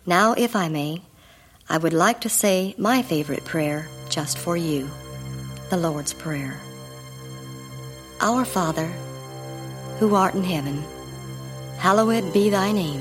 Now, if I may, I would like to say my favorite prayer just for you, the Lord's Prayer. Our Father, who art in heaven, hallowed be thy name.